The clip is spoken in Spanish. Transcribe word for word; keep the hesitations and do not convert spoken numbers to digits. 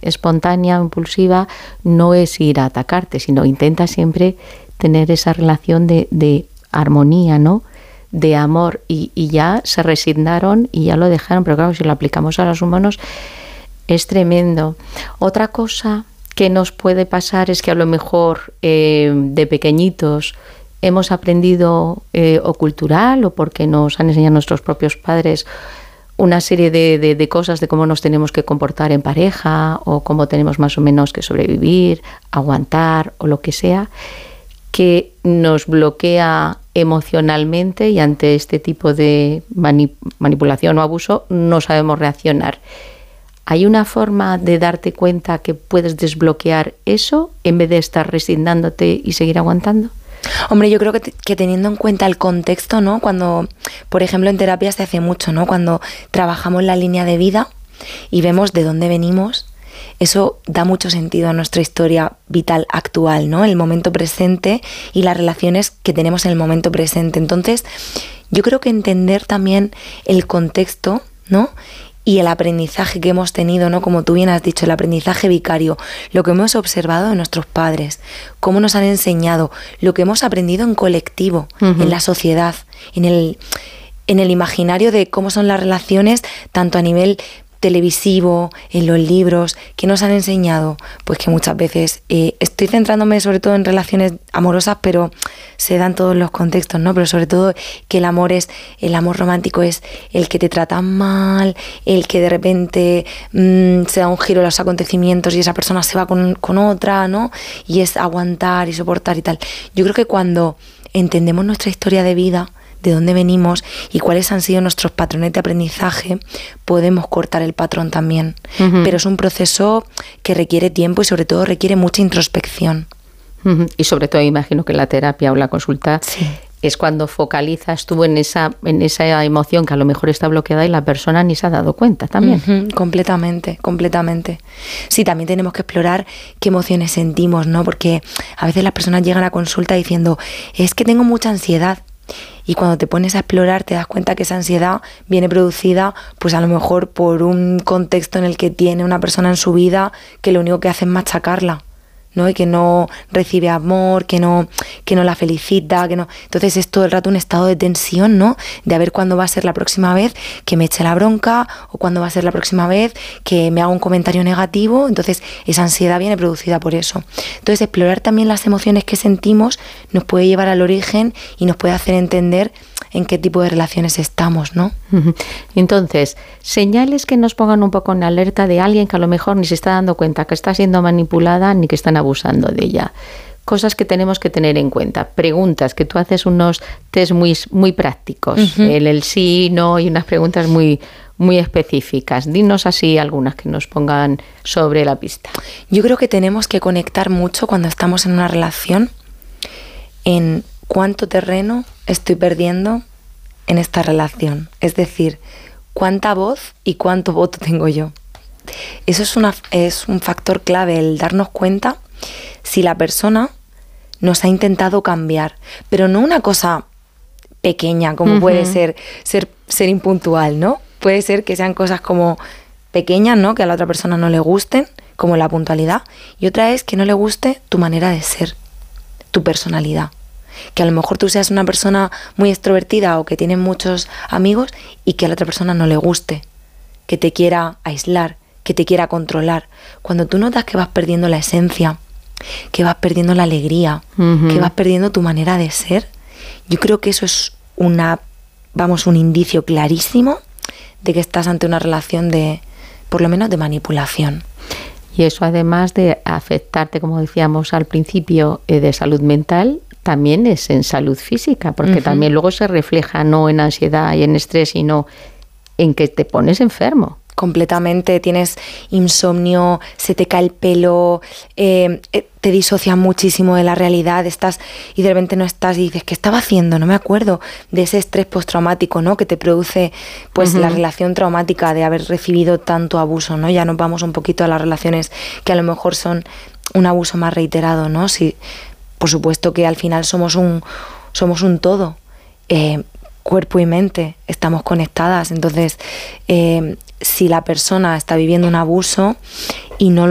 espontánea o impulsiva no es ir a atacarte, sino intenta siempre tener esa relación de, de armonía, ¿no? De amor, y, y ya se resignaron y ya lo dejaron, pero claro, si lo aplicamos a los humanos es tremendo. Otra cosa que nos puede pasar es que a lo mejor eh, de pequeñitos hemos aprendido eh, o cultural o porque nos han enseñado nuestros propios padres una serie de, de, de cosas de cómo nos tenemos que comportar en pareja o cómo tenemos más o menos que sobrevivir, aguantar o lo que sea, que nos bloquea emocionalmente y ante este tipo de manip- manipulación o abuso no sabemos reaccionar. ¿Hay una forma de darte cuenta que puedes desbloquear eso en vez de estar resignándote y seguir aguantando? Hombre, yo creo que, t- que teniendo en cuenta el contexto, ¿no? Cuando, por ejemplo, en terapia se hace mucho, ¿no? Cuando trabajamos la línea de vida y vemos de dónde venimos, eso da mucho sentido a nuestra historia vital actual, ¿no? El momento presente y las relaciones que tenemos en el momento presente. Entonces, yo creo que entender también el contexto, ¿no? Y el aprendizaje que hemos tenido, ¿no? Como tú bien has dicho, el aprendizaje vicario, lo que hemos observado de nuestros padres, cómo nos han enseñado, lo que hemos aprendido en colectivo, uh-huh. en la sociedad, en el, en el imaginario de cómo son las relaciones, tanto a nivel televisivo, en los libros, que nos han enseñado, pues que muchas veces, eh, estoy centrándome sobre todo en relaciones amorosas, pero se dan todos los contextos, ¿no? Pero sobre todo que el amor es, el amor romántico es el que te trata mal, el que de repente mmm, se da un giro a los acontecimientos y esa persona se va con, con otra, ¿no? Y es aguantar y soportar y tal. Yo creo que cuando entendemos nuestra historia de vida, de dónde venimos y cuáles han sido nuestros patrones de aprendizaje, podemos cortar el patrón también. Uh-huh. Pero es un proceso que requiere tiempo y sobre todo requiere mucha introspección. Uh-huh. Y sobre todo imagino que la terapia o la consulta sí. es cuando focalizas tú en esa, en esa emoción que a lo mejor está bloqueada y la persona ni se ha dado cuenta también. Uh-huh. Completamente, completamente. Sí, también tenemos que explorar qué emociones sentimos, ¿no? Porque a veces las personas llegan a consulta diciendo, es que tengo mucha ansiedad. Y cuando te pones a explorar te das cuenta que esa ansiedad viene producida pues a lo mejor por un contexto en el que tiene una persona en su vida que lo único que hace es machacarla, ¿no? Y que no recibe amor, que no, que no la felicita, que no. Entonces es todo el rato un estado de tensión, ¿no? De a ver cuándo va a ser la próxima vez que me eche la bronca o cuándo va a ser la próxima vez que me haga un comentario negativo. Entonces esa ansiedad viene producida por eso. Entonces explorar también las emociones que sentimos nos puede llevar al origen y nos puede hacer entender en qué tipo de relaciones estamos, ¿no? Entonces, señales que nos pongan un poco en alerta de alguien que a lo mejor ni se está dando cuenta que está siendo manipulada ni que están abusando de ella. Cosas que tenemos que tener en cuenta. Preguntas, que tú haces unos test muy, muy prácticos. Uh-huh. El, el sí, no, y unas preguntas muy, muy específicas. Dinos así algunas que nos pongan sobre la pista. Yo creo que tenemos que conectar mucho cuando estamos en una relación en cuánto terreno estoy perdiendo en esta relación. Es decir, cuánta voz y cuánto voto tengo yo. Eso es, una, es un factor clave, el darnos cuenta si la persona nos ha intentado cambiar, pero no una cosa pequeña como uh-huh. puede ser, ser ser impuntual, ¿no? Puede ser que sean cosas como pequeñas, ¿no? Que a la otra persona no le gusten, como la puntualidad, y otra es que no le guste tu manera de ser, tu personalidad. Que a lo mejor tú seas una persona muy extrovertida o que tiene muchos amigos y que a la otra persona no le guste, que te quiera aislar, que te quiera controlar. Cuando tú notas que vas perdiendo la esencia, que vas perdiendo la alegría, uh-huh. que vas perdiendo tu manera de ser, yo creo que eso es una, vamos, un indicio clarísimo de que estás ante una relación de, por lo menos, de manipulación. Y eso, además de afectarte, como decíamos al principio, eh, de salud mental, también es en salud física, porque uh-huh. también luego se refleja no en ansiedad y en estrés, sino en que te pones enfermo. Completamente, tienes insomnio, se te cae el pelo, eh, te disocias muchísimo de la realidad, estás y de repente no estás y dices, ¿qué estaba haciendo? No me acuerdo de ese estrés postraumático, ¿no? Que te produce pues uh-huh. la relación traumática de haber recibido tanto abuso, ¿no? Ya nos vamos un poquito a las relaciones que a lo mejor son un abuso más reiterado, ¿no? Sí, por supuesto que al final somos un, somos un todo. Eh, cuerpo y mente, estamos conectadas. Entonces, eh, si la persona está viviendo un abuso y no lo